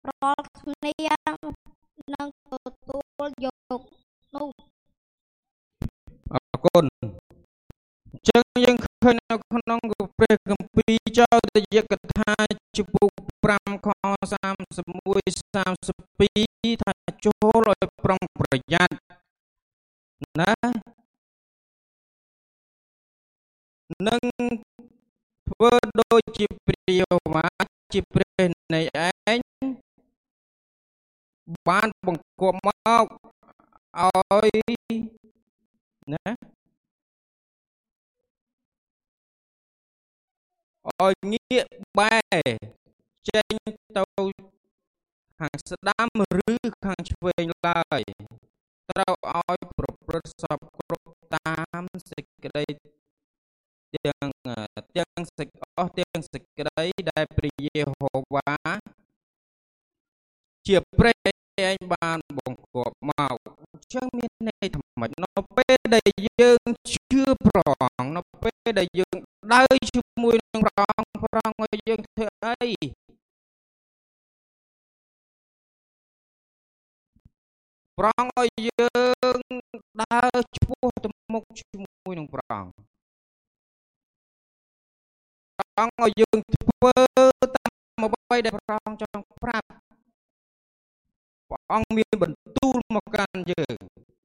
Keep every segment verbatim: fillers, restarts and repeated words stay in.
រាល់គ្នានឹងទទួលយកនោះអរគុណអញ្ចឹងយើងឃើញនៅក្នុងព្រះគម្ពីរចោទយកថាជំពូកប្រាំខសាមសិបមួយ សាមសិបពីរថាចូលឲ្យប្រុងប្រយ័ត្នណានឹងធ្វើដូចជាព្រះយេហូវ៉ាជាព្រះនៃឯងបានបង្គាប់មកឲ្យណាឲ្យងាកបែរចេញទៅខាងស្ដាំឬខាងឆ្វេងឡើយត្រូវឲ្យប្រព្រឹត្តសពគ្រប់តាមសេចក្តីទាំងទាំងសេចអស់ទាំងសេចក្តីដែលព្រះយេហូវ៉ាជាព្រះឯងបានបង្គាប់មកអញ្ចឹងមានន័យថាម៉េចនៅពេលដែលយើងជឿព្រះអង្គនៅពេលដែលយើងដើរជាមួយនឹងព្រះអង្គព្រះអង្គឲ្យយើងធ្វើអីព្រះអង្គឲ្យយើងដើរឆ្ពោះទៅមុខជាមួយនឹងព្រះអង្គព្រះអង្គឲ្យយើងធ្វើតាមអ្វីដែលព្រះអង្គចង់ប្រាប់ព្រះអង្គមានបន្ទូលមកកាន់យើង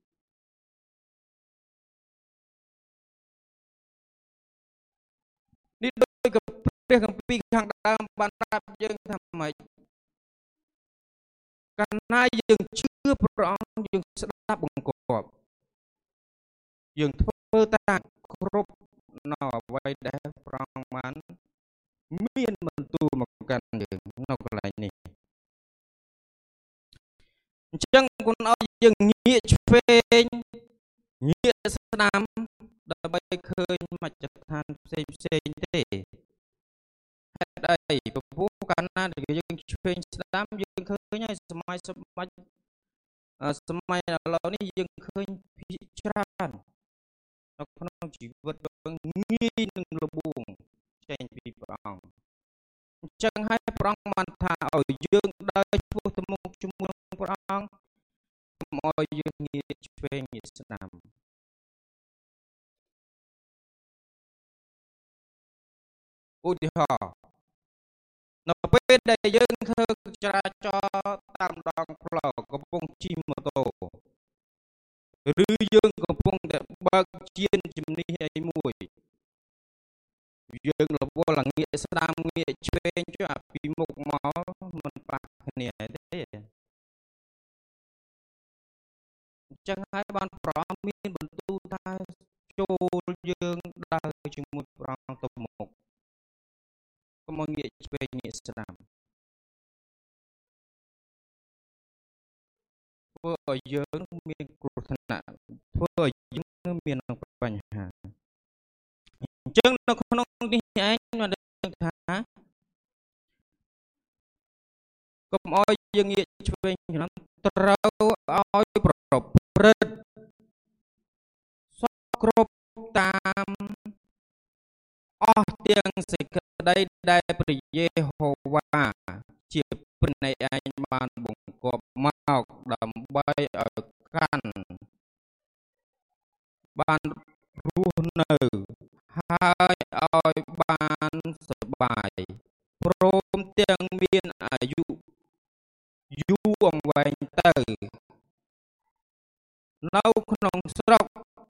នេះដូចกับព្រះគម្ពីរខាងដើមបានប្រាប់យើងថាម៉េចកាលណាយើងជឿព្រះអង្គយើងស្ដាប់បង្គាប់យើងធ្វើតាមគ្រប់នៅអ្វីដែលព្រះអង្គបានមានបន្ទូលមកកាន់យើងនៅកន្លែងនេះអញ្ចឹងគុណឲ្យយើងងាកឆ្វេងងាកស្ដាំដើម្បីឃើញមជ្ឈដ្ឋានផ្សេងផ្សេងទេហេតុអីព្រោះកាលណាយើងឆ្វេងស្ដាំយើងឃើញហើយសម័យសម្បត្តិសម័យឥឡូវនេះយើងឃើញភាគច្រើននៅក្នុងជីវិតយើងងាយនឹងលបួងចេញពីព្រះអង្គអញ្ចឹងហើយព្រះអង្គបានថាឲ្យយើងដើរឆ្ពោះទៅមុខជាមួយនឹងព្រះអង្គកុំឲ្យយើងងាកឆ្វេងងាកស្ដាំឧទាហរណ៍នៅពេលដែលយើងធ្វើចរាចរណ៍តាមដងផ្លូវកំពុងជិះម៉ូតូឬយើងកំពុងតែបើកជានជំនិះអីមួយយើងរវល់ងាកស្ដាំងាកឆ្វេងចុះអាពីមុខមកមិនប៉ះគ្នាទេអញ្ចឹងហើយបានព្រះអង្គមានបន្ទូលថាចូលយើងដើរជាមួយព្រះអង្គទៅមុខកុំងាកឆ្វេងងាកស្ដាំធ្វើឲ្យយើងមានគ្រោះថ្នាក់ធ្វើឲ្យយើងមានបញ្ហាអញ្ចឹងនៅក្នុងនេះឯងបានដឹងថាកុំឲ្យយើងងាកឆ្វេងច្រឡំត្រូវឲ្យប្រព្រឹត្តសពគ្រប់តាមអស់ទាំងសេចក្តីដែលព្រះយេហូវ៉ាជាព្រះនៃឯងបានបង្គាប់មកដើម្បីឲ្យកាន់បានរស់នៅហើយឲ្យបានសប្បាយព្រមទាំងមានអាយុយូរអង្វែងទៅនៅក្នុងស្រុក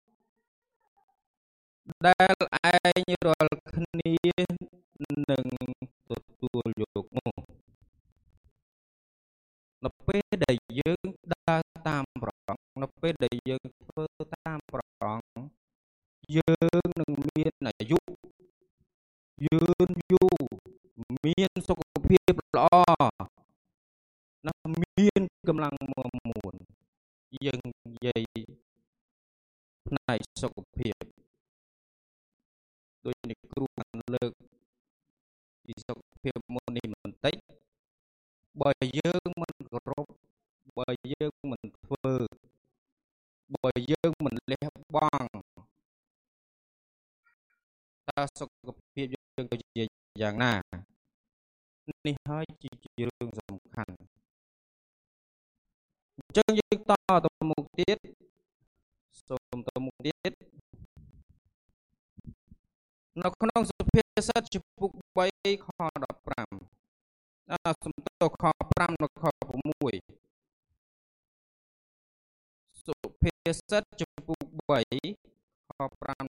ដែលឯងរាល់គ្នានឹងទទួលយកនោះនៅពេលដែលយើងដើរតាមព្រះអង្គនៅពេលដែលយើងធ្វើតាមព្រះអង្គយើងនឹងមានអាយុយឺនយូរមានសុខភាពល្អណាមានកម្លាំងមាំមួនយើងនិយាយផ្នែកសុខភាពដោយអ្នកគ្រូបានលើកពីសុខភាពមុននេះបន្តិចបើយើងមិនគោរពបើយើងមិនធ្វើបើយើងមិនលះបង់តើសុខភាពយើងទៅជាយ៉ាងណានេះហើយជារឿងសំខាន់ចឹងយើងតទៅមុខទៀតសូមទៅមុខទៀតនៅក្នុងសុភាសិតចំពុកបីខដប់ប្រាំអ่าសំទោសខប្រាំនិងខប្រាំមួយសុភាសិតចំពុកបីខប្រាំ